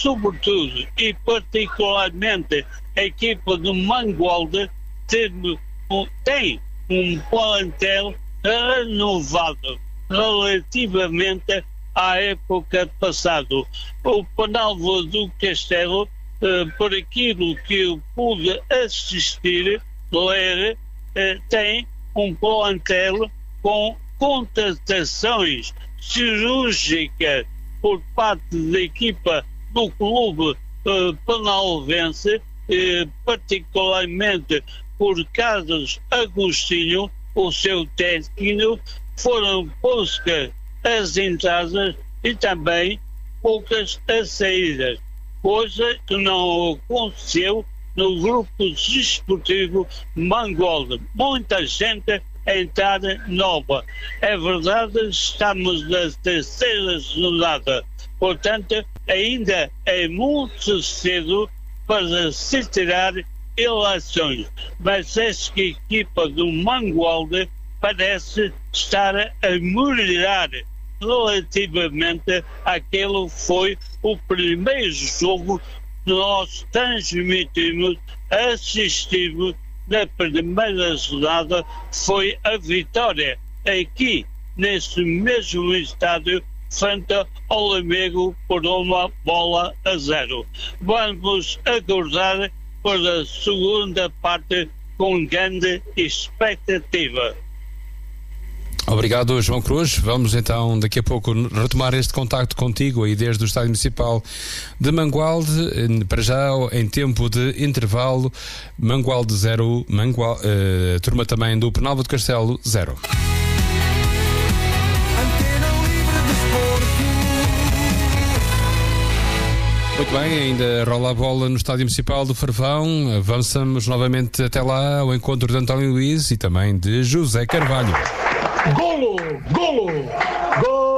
sobretudo e particularmente a equipa do Mangualde tem um plantel renovado relativamente à época passada. O Penalva do Castelo, por aquilo que eu pude assistir, ler, tem um plantel com contratações cirúrgicas por parte da equipa do clube penalvense, particularmente por Carlos Agostinho, o seu técnico. Foram poucas as entradas e também poucas as saídas, coisa que não aconteceu no grupo desportivo Mangualde. Muita gente a entrar nova. É verdade, estamos na terceira jornada, portanto ainda é muito cedo para se tirar eleições, mas esta equipa do Mangualde parece estar a melhorar relativamente àquele que foi o primeiro jogo que nós transmitimos, assistimos na primeira jornada, foi a vitória aqui nesse mesmo estádio frente ao Lamego por 1-0. Vamos aguardar para a segunda parte com grande expectativa. Obrigado, João Cruz. Vamos então daqui a pouco retomar este contacto contigo aí desde o Estádio Municipal de Mangualde. Para já, em tempo de intervalo, Mangualde 0, turma também do Penalva do Castelo 0. Muito bem, ainda rola a bola no Estádio Municipal do Farvão. Avançamos novamente até lá ao encontro de António Luís e também de José Carvalho. Golo! Golo! Golo!